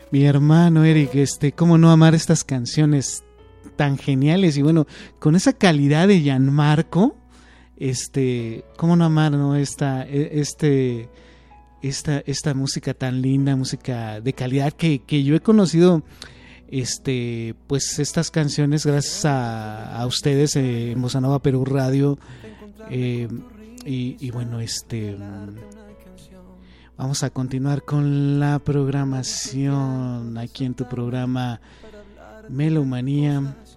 Mi hermano Eric, cómo no amar estas canciones tan geniales y bueno, con esa calidad de Gianmarco, cómo no amar, ¿no? Esta música tan linda, música de calidad que yo he conocido, pues estas canciones gracias a ustedes en Bossa Nova Perú Radio, y bueno, vamos a continuar con la programación aquí en tu programa Melomanía.